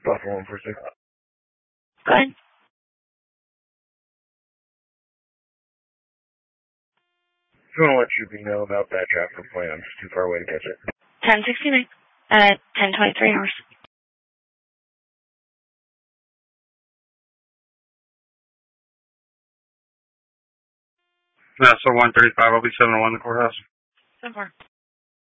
Buffalo 146. Go ahead. Just want to let you know about that traffic point. I'm just too far away to catch it. 1069 at 10:23 hours. So 135, I'll be 701 the courthouse. 7-4.